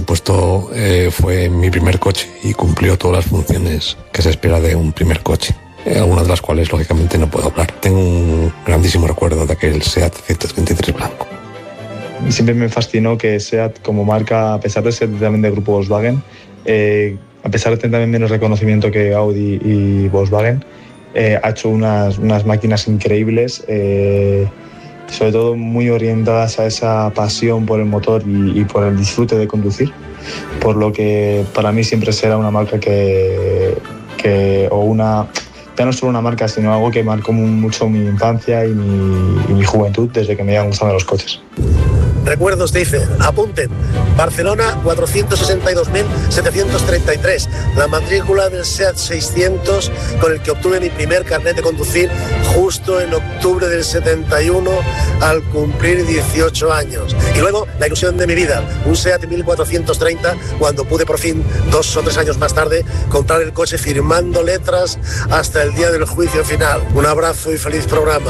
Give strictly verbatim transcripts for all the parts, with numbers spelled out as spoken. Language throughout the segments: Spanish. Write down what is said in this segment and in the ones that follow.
supuesto, eh, fue mi primer coche y cumplió todas las funciones que se espera de un primer coche, eh, algunas de las cuales, lógicamente, no puedo hablar. Tengo un grandísimo recuerdo de aquel SEAT ciento veintitrés blanco. Siempre me fascinó que SEAT, como marca, a pesar de ser también del grupo Volkswagen, eh, a pesar de tener también menos reconocimiento que Audi y Volkswagen, eh, ha hecho unas, unas máquinas increíbles, eh, sobre todo muy orientadas a esa pasión por el motor y, y por el disfrute de conducir, por lo que para mí siempre será una marca que, que o una, ya no solo una marca, sino algo que marcó mucho mi infancia y mi, y mi juventud desde que me iban gustando los coches. Recuerdos, dice, apunten, Barcelona cuatrocientos sesenta y dos mil setecientos treinta y tres, la matrícula del SEAT seiscientos con el que obtuve mi primer carnet de conducir justo en octubre del setenta y uno al cumplir dieciocho años. Y luego la ilusión de mi vida, un SEAT mil cuatrocientos treinta, cuando pude por fin, dos o tres años más tarde, comprar el coche firmando letras hasta el día del juicio final. Un abrazo y feliz programa.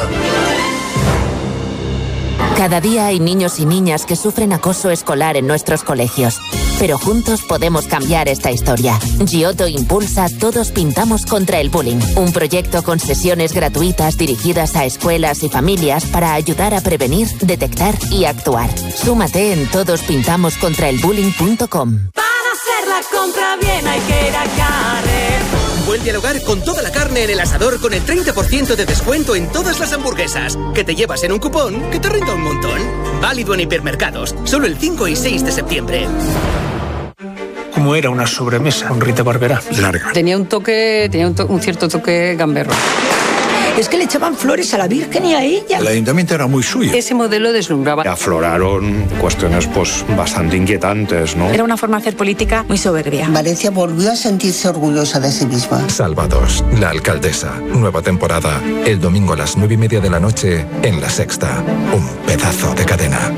Cada día hay niños y niñas que sufren acoso escolar en nuestros colegios. Pero juntos podemos cambiar esta historia. Giotto impulsa Todos Pintamos contra el Bullying, un proyecto con sesiones gratuitas dirigidas a escuelas y familias para ayudar a prevenir, detectar y actuar. Súmate en todos pintamos contra el bullying punto com. Para hacer la compra bien hay que ir a Carrer. Vuelve al hogar con toda la carne en el asador con el treinta por ciento de descuento en todas las hamburguesas, que te llevas en un cupón que te renta un montón. Válido en hipermercados, solo el cinco y seis de septiembre. ¿Cómo era una sobremesa con Rita Barberá? Larga. Tenía un toque, tenía un, to- un cierto toque gamberro. Es que le echaban flores a la Virgen y a ella. El ayuntamiento era muy suyo. Ese modelo deslumbraba. Afloraron cuestiones pues bastante inquietantes, ¿no? Era una forma de hacer política muy soberbia. Valencia volvió a sentirse orgullosa de sí misma. Salvados, la alcaldesa. Nueva temporada. El domingo a las nueve y media de la noche en La Sexta. Un pedazo de cadena.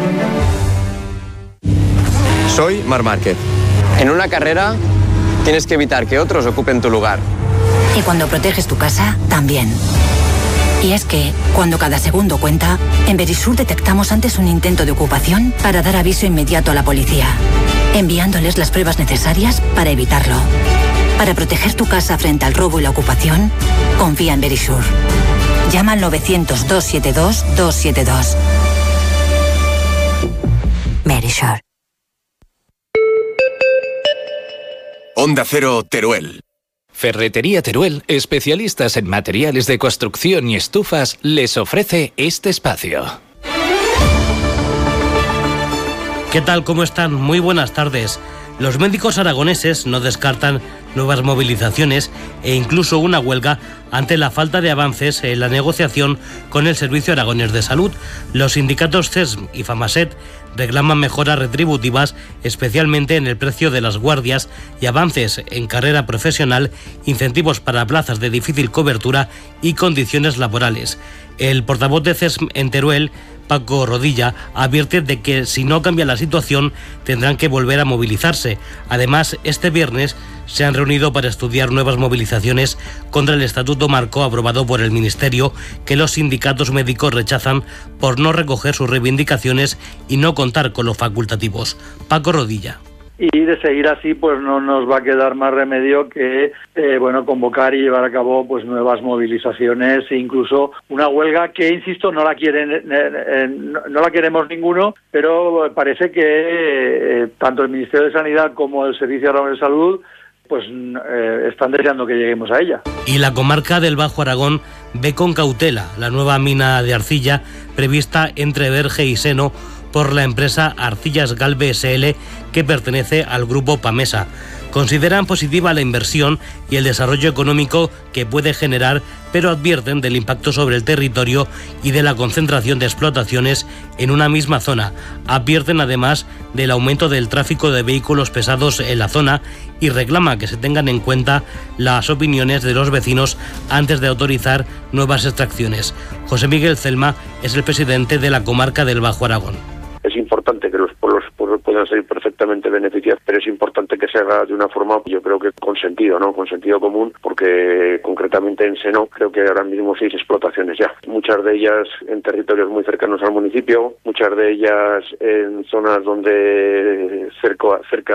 Soy Marc Márquez. En una carrera tienes que evitar que otros ocupen tu lugar. Y cuando proteges tu casa, también. Y es que, cuando cada segundo cuenta, en Verisur detectamos antes un intento de ocupación para dar aviso inmediato a la policía, enviándoles las pruebas necesarias para evitarlo. Para proteger tu casa frente al robo y la ocupación, confía en Verisur. Llama al novecientos, doscientos setenta y dos, doscientos setenta y dos. Verisur. Onda Cero, Teruel. Ferretería Teruel, especialistas en materiales de construcción y estufas, les ofrece este espacio. ¿Qué tal? ¿Cómo están? Muy buenas tardes. Los médicos aragoneses no descartan nuevas movilizaciones e incluso una huelga ante la falta de avances en la negociación con el Servicio Aragonés de Salud. Los sindicatos C E S M y Famaset reclaman mejoras retributivas, especialmente en el precio de las guardias, y avances en carrera profesional, incentivos para plazas de difícil cobertura y condiciones laborales. El portavoz de C E S M en Teruel, Paco Rodilla, advierte de que si no cambia la situación tendrán que volver a movilizarse. Además, este viernes se han reunido para estudiar nuevas movilizaciones contra el Estatuto Marco aprobado por el Ministerio, que los sindicatos médicos rechazan por no recoger sus reivindicaciones y no contar con los facultativos. Paco Rodilla. Y de seguir así, pues no nos va a quedar más remedio que eh, bueno, convocar y llevar a cabo pues nuevas movilizaciones e incluso una huelga que, insisto, no la quieren eh, eh, no, no la queremos ninguno, pero parece que eh, tanto el Ministerio de Sanidad como el Servicio Aragonés de Salud pues eh, están deseando que lleguemos a ella. Y la comarca del Bajo Aragón ve con cautela la nueva mina de arcilla prevista entre Berge y Seno por la empresa Arcillas Galve S L, que pertenece al grupo Pamesa. Consideran positiva la inversión y el desarrollo económico que puede generar, pero advierten del impacto sobre el territorio y de la concentración de explotaciones en una misma zona. Advierten además del aumento del tráfico de vehículos pesados en la zona y reclama que se tengan en cuenta las opiniones de los vecinos antes de autorizar nuevas extracciones. José Miguel Celma es el presidente de la comarca del Bajo Aragón. Es importante que los pueblos puedan ser perfectamente beneficiados, pero es importante que se haga de una forma, yo creo que con sentido, ¿no? Con sentido común, porque concretamente en Seno creo que ahora mismo seis explotaciones ya. Muchas de ellas en territorios muy cercanos al municipio, muchas de ellas en zonas donde cerca, cerca